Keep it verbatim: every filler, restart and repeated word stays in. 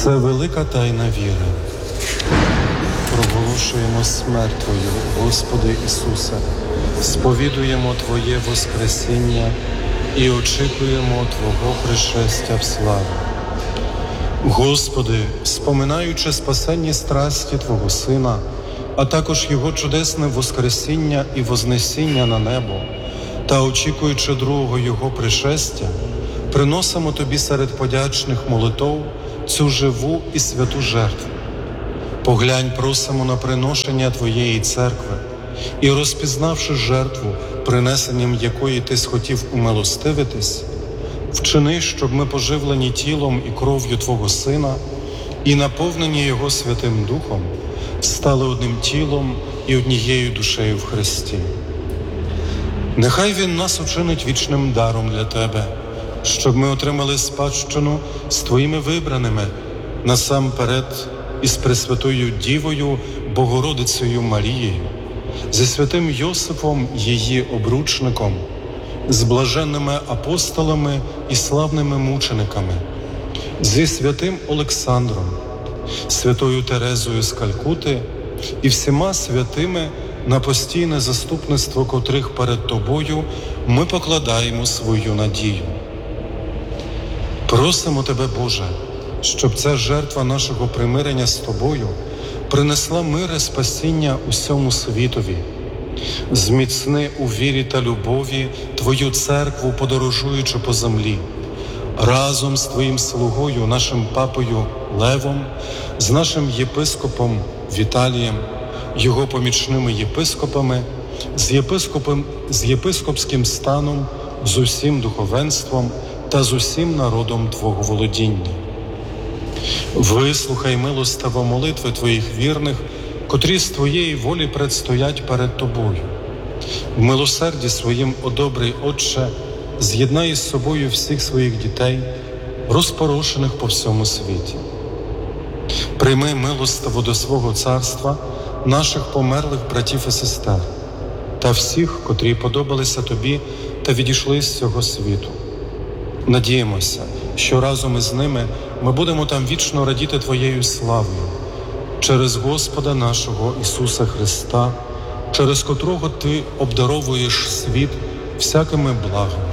Це велика тайна віри. Проголошуємо смерть Твою, Господи Ісусе, сповідуємо Твоє Воскресіння і очікуємо Твого пришестя в славі. Господи, споминаючи спасенні страсті Твого Сина, а також Його чудесне Воскресіння і Вознесіння на небо, та очікуючи другого Його пришестя, приносимо Тобі серед подячних молитов цю живу і святу жертву. Поглянь, просимо на приношення Твоєї церкви і, розпізнавши жертву, принесенням якої Ти схотів умилостивитись, вчини, щоб ми, поживлені тілом і кров'ю Твого Сина і наповнені Його Святим Духом, стали одним тілом і однією душею в Христі. Нехай Він нас учинить вічним даром для Тебе, щоб ми отримали спадщину з Твоїми вибраними, насамперед із Пресвятою Дівою Богородицею Марією, зі святим Йосифом, її обручником, з блаженними апостолами і славними мучениками, зі святим Олександром, святою Терезою з Калькути і всіма святими, на постійне заступництво котрих перед Тобою ми покладаємо свою надію. Просимо Тебе, Боже, щоб ця жертва нашого примирення з Тобою принесла мир і спасіння усьому світові. Зміцни у вірі та любові Твою церкву, подорожуючи по землі, разом з Твоїм слугою, нашим папою Левом, з нашим єпископом Віталієм, його помічними єпископами, з єпископом, з єпископським станом, з усім духовенством та з усім народом Твого володіння. Вислухай милостиво молитви Твоїх вірних, котрі з Твоєї волі предстоять перед Тобою. В милосерді своїм, о добрий Отче, з'єднай із собою всіх своїх дітей, розпорошених по всьому світі. Прийми милостиво до свого царства наших померлих братів і сестер та всіх, котрі подобалися Тобі та відійшли з цього світу. Надіємося, що разом із ними ми будемо там вічно радіти Твоєю славою, через Господа нашого Ісуса Христа, через котрого Ти обдаровуєш світ всякими благами.